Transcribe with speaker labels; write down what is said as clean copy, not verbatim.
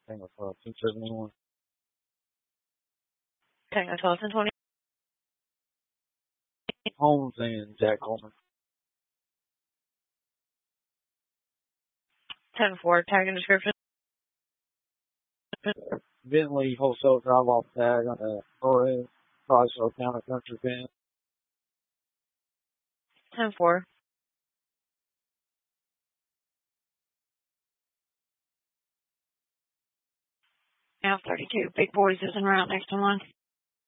Speaker 1: Tango 12, 271.
Speaker 2: Tango 12 and 20.
Speaker 1: Holmes and Jack Coleman.
Speaker 2: 10-4, tag and description.
Speaker 1: Bentley wholesale drive-off tag on a Torres, Chrysler Counter Country van.
Speaker 2: 10-4. Now 32. Big boys is in route next in line.